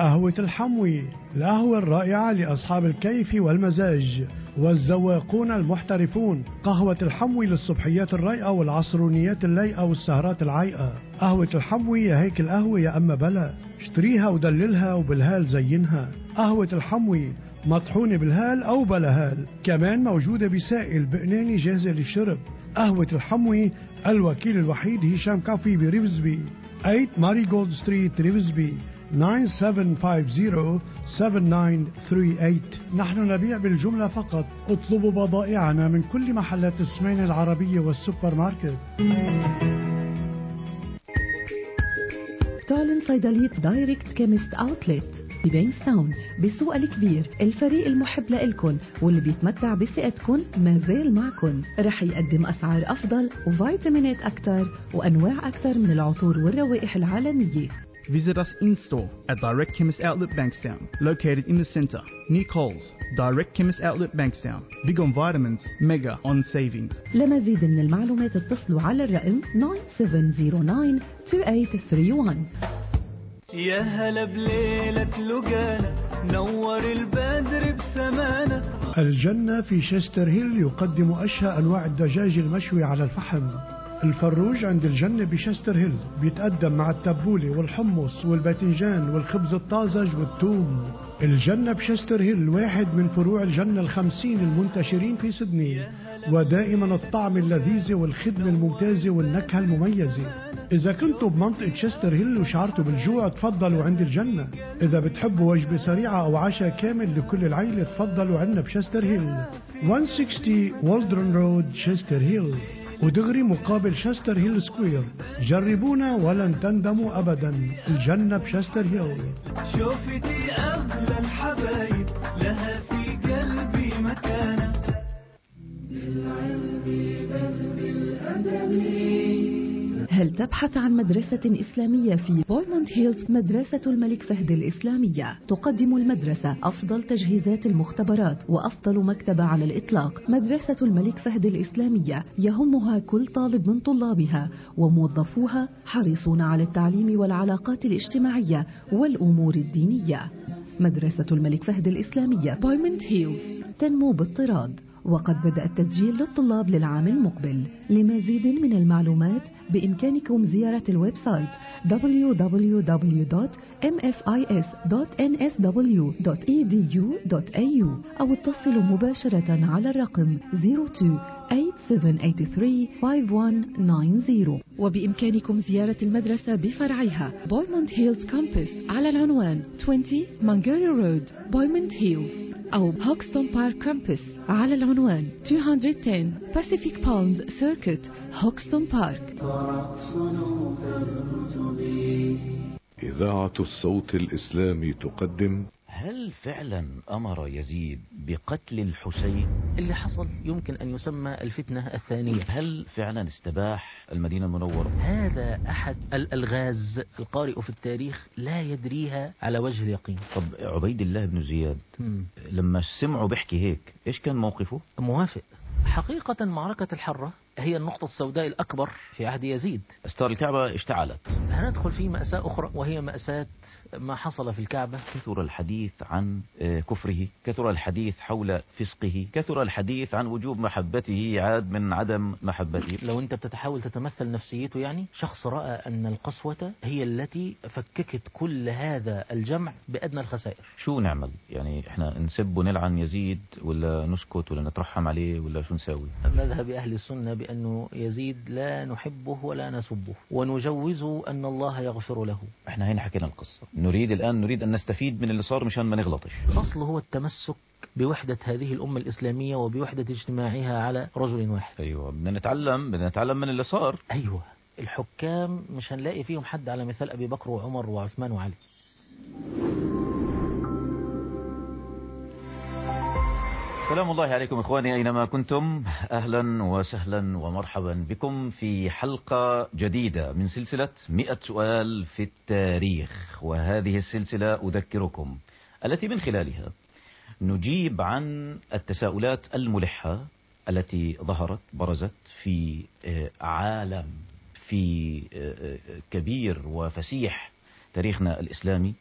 قهوة الحموي، القهوة الرائعة لأصحاب الكيف والمزاج والذواقون المحترفون. قهوة الحموي للصبحيات الرايقة والعصرونيات اللايقة والسهرات العايقة. قهوة الحموي يا هيك القهوة يا أما بلا، اشتريها ودللها وبالهال زينها. قهوة الحموي مطحونة بالهال أو بلا هال، كمان موجودة بسائل بقناني جاهزة للشرب. قهوة الحموي الوكيل الوحيد هشام كافي بريفزبي، 8 ماري جولد ستريت ريفزبي، 9750-7938. نحن نبيع بالجملة فقط. اطلبوا بضائعنا من كل محلات السمين العربية والسوبر ماركت. تعلن صيدلية دايركت كيمست اوتلت ببينستاون بالسوق الكبير. الفريق المحب لإلكن واللي بيتمتع بثقتكن ما زال معكن. رح يقدم أسعار أفضل وفيتامينات أكثر وأنواع أكثر من العطور والروائح العالمية. Visit us in-store at Direct Chemist Outlet Bankstown, located in the centre, near Coles. Direct Chemist Outlet Bankstown. Big on vitamins, mega on savings. لمزيد من المعلومات اتصلوا على الرقم 97092831. يا هلا بليلة لقانا نور البدر بسمانة. الجنة في شيستر هيل يقدم أشهى أنواع الدجاج المشوي على الفحم. الفروج عند الجنة بشستر هيل بيتقدم مع التبولة والحمص والباذنجان والخبز الطازج والثوم. الجنة بشستر هيل واحد من فروع الجنة 50 المنتشرين في سيدني، ودائما الطعم اللذيذ والخدمة الممتازة والنكهة المميزة. إذا كنتوا بمنطقة شستر هيل وشعرتوا بالجوع تفضلوا عند الجنة. إذا بتحبوا وجبة سريعة أو عشاء كامل لكل العيلة تفضلوا عنا بشستر هيل، 160 والدرن رود شستر هيل، ودغري مقابل شستر هيل سكوير. جربونا ولن تندموا أبدا. الجنة بشستر هيل. شوفتي أغلى الحبايب لها في قلبي مكانة. بالعلم بل بالأدب. هل تبحث عن مدرسة إسلامية في بويموند هيلز؟ مدرسة الملك فهد الإسلامية تقدم المدرسة أفضل تجهيزات المختبرات وأفضل مكتبة على الإطلاق. مدرسة الملك فهد الإسلامية يهمها كل طالب من طلابها، وموظفوها حريصون على التعليم والعلاقات الاجتماعية والأمور الدينية. مدرسة الملك فهد الإسلامية بويموند هيلز تنمو باضطراد، وقد بدأ التسجيل للطلاب للعام المقبل. لمزيد من المعلومات بإمكانكم زيارة الويب سايت www.mfis.nsw.edu.au أو اتصلوا مباشرة على الرقم 02-8783-5190. وبإمكانكم زيارة المدرسة بفرعها بويموند هيلز كامبس على العنوان 20 مانجيري رود بويموند هيلز، أو هوكستون بارك كامبس على العنوان 210 Pacific Palms Circuit هوكستون بارك. إذاعة الصوت الإسلامي تقدم. هل فعلا أمر يزيد بقتل الحسين؟ اللي حصل يمكن أن يسمى الفتنة الثانية. هل فعلا استباح المدينة المنورة؟ هذا أحد الألغاز القارئ في التاريخ لا يدريها على وجه اليقين. طب عبيد الله بن زياد لما سمعوا بيحكي هيك إيش كان موقفه؟ موافق. حقيقة معركة الحرة هي النقطة السوداء الأكبر في عهد يزيد. أستار الكعبة اشتعلت. هندخل في مأساة أخرى وهي مأساة ما حصل في الكعبة. كثر الحديث عن كفره، كثر الحديث حول فسقه، كثر الحديث عن وجوب محبته عاد من عدم محبته. لو أنت بتتحاول تتمثل نفسيته، يعني شخص رأى أن القسوة هي التي فككت كل هذا الجمع بأدنى الخسائر. شو نعمل؟ يعني احنا نسب ونلعن يزيد ولا نسكت ولا نترحم عليه ولا شو نساوي؟ مذهب أهل السنة بأنه يزيد لا نحبه ولا نسبه ونجوز أن الله يغفر له. احنا هنا حكينا القصة، نريد أن نستفيد من اللي صار مشان ما نغلطش. الأصل هو التمسك بوحدة هذه الأمة الإسلامية وبوحدة اجتماعها على رجل واحد. أيوة، بدنا نتعلم من اللي صار. أيوة، الحكام مش هنلاقي فيهم حد على مثال أبي بكر وعمر وعثمان وعلي. سلام الله عليكم إخواني أينما كنتم، أهلا وسهلا ومرحبا بكم في حلقة جديدة من سلسلة 100 سؤال في التاريخ. وهذه السلسلة أذكركم التي من خلالها نجيب عن التساؤلات الملحة التي برزت في عالم، في كبير وفسيح تاريخنا الإسلامي،